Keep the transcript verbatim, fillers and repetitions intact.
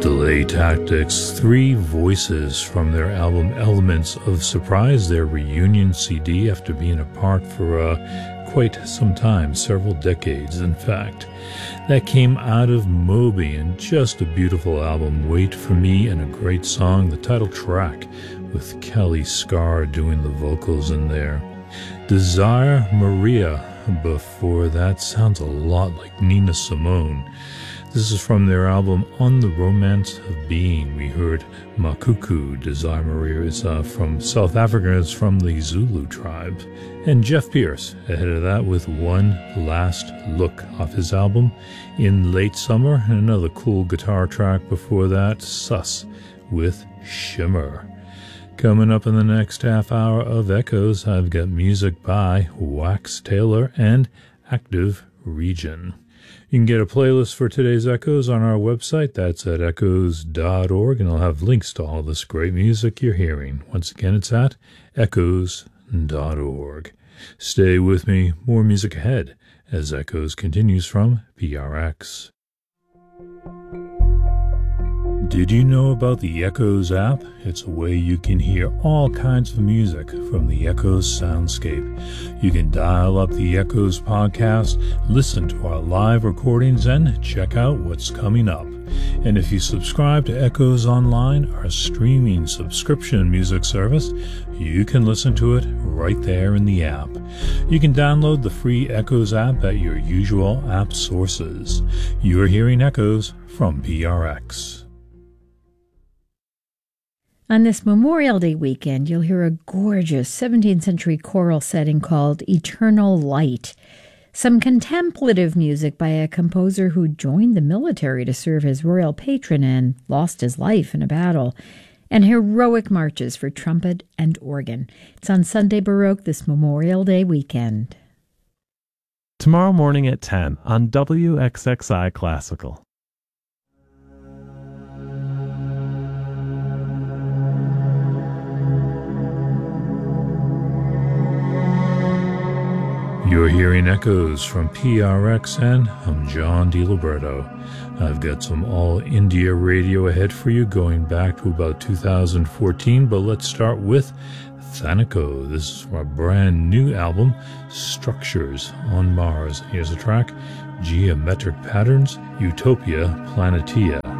Delay Tactics, Three Voices from their album Elements of Surprise, their reunion C D after being apart for uh, quite some time, several decades in fact. That came out of Moby, and just a beautiful album, Wait For Me, and a great song, the title track, with Kelly Scar doing the vocals in there. Desire Maria, before that, sounds a lot like Nina Simone. This is from their album On the Romance of Being. We heard Makuku. Desire Maria is uh, from South Africa, is from the Zulu tribe. And Jeff Pierce, ahead of that with One Last Look off his album In Late Summer. And another cool guitar track before that, Sus with Shimmer. Coming up in the next half hour of Echoes, I've got music by Wax Taylor and Active Region. You can get a playlist for today's Echoes on our website. That's at echoes dot org, and I'll have links to all this great music you're hearing. Once again, it's at echoes dot org. Stay with me. More music ahead as Echoes continues from P R X. Did you know about the Echoes app? It's a way you can hear all kinds of music from the Echoes soundscape. You can dial up the Echoes podcast, listen to our live recordings, and check out what's coming up. And if you subscribe to Echoes Online, our streaming subscription music service, you can listen to it right there in the app. You can download the free Echoes app at your usual app sources. You're hearing Echoes from P R X. On this Memorial Day weekend, you'll hear a gorgeous seventeenth century choral setting called Eternal Light, some contemplative music by a composer who joined the military to serve as royal patron and lost his life in a battle, and heroic marches for trumpet and organ. It's on Sunday Baroque this Memorial Day weekend. Tomorrow morning at ten on W X X I Classical. You're hearing Echoes from P R X, and I'm John DiLiberto. I've got some all-India radio ahead for you going back to about two thousand fourteen, but let's start with Thanico. This is from a brand new album, Structures on Mars. Here's a track, Geometric Patterns, Utopia Planitia.